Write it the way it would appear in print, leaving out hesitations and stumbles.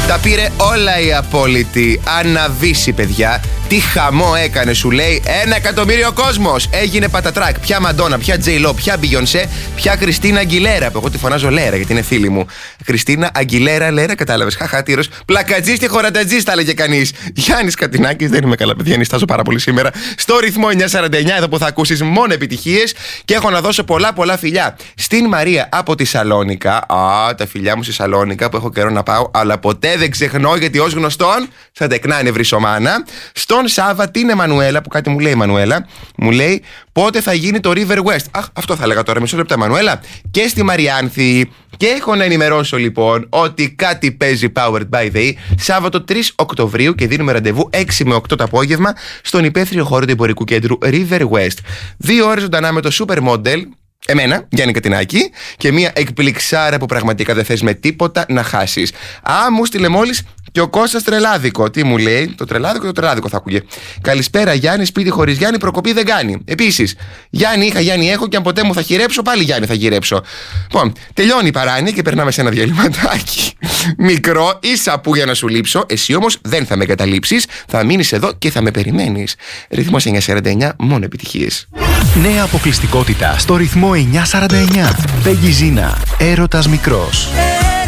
Τα πήρε όλα η απόλυτη. Αναβήσει, παιδιά. Τι χαμό έκανε, σου λέει. 1 εκατομμύριο κόσμος. Έγινε πατατράκ. Ποια Μαντόνα, ποια Τζέιλο, ποια Μπιγιονσέ, ποια Κριστίνα Αγγιλέρα. Που εγώ τη φωνάζω Λέρα γιατί είναι φίλη μου. Κριστίνα Αγγιλέρα, Λέρα, κατάλαβες. Χαχατήρος. Πλακατζής και χωρατατζής, τα έλεγε κανείς. Γιάννης Κατινάκης, δεν είμαι καλά, παιδιά. Νιστάζω πάρα πολύ σήμερα. Στο ρυθμό 949, εδώ που θα ακούσεις μόνο επιτυχίες. Και έχω να δώσω πολλά φιλιά. Στην Μαρία από τη Σαλόνικα. Τα φιλιά μου στη Σαλόνικα που έχω καιρό να πάω. Αλλά ποτέ δεν ξεχνώ γιατί ως γνωστόν θα τεκνάνε βρυσομάνα. Στον Σάβα την Εμμανουέλα, που κάτι μου λέει η Εμμανουέλα, μου λέει πότε θα γίνει το River West. Αχ, αυτό θα έλεγα τώρα, μισό λεπτό, Εμμανουέλα. Και στη Μαριάνθη. Και έχω να ενημερώσω λοιπόν ότι κάτι παίζει Powered by the E Σάββατο 3 Οκτωβρίου και δίνουμε ραντεβού 6 με 8 το απόγευμα στον υπαίθριο χώρο του εμπορικού κέντρου River West. 2 ώρες ζωντανά με το Supermodel. Εμένα, Γιάννη Κατινάκη, και μια εκπληξάρα που πραγματικά δεν θες με τίποτα να χάσεις. Μου στείλε μόλις και ο Κώστας Τρελάδικο. Τι μου λέει, το τρελάδικο θα ακούγε. Καλησπέρα Γιάννη, σπίτι χωρίς Γιάννη, προκοπή δεν κάνει. Επίσης, Γιάννη είχα, Γιάννη έχω και αν ποτέ μου θα γυρέψω, πάλι Γιάννη θα γυρέψω. Λοιπόν, τελειώνει η παράνοια και περνάμε σε ένα διαλυματάκι. Μικρό, ίσα που για να σου λείψω, εσύ όμως δεν θα με καταλήψεις, θα μείνεις εδώ και θα με περιμένεις. Ρυθμός 949, μόνο επιτυχίες. Νέα αποκλειστικότητα στο ρυθμό 949. Πέγγι Ζίνα, έρωτας μικρός.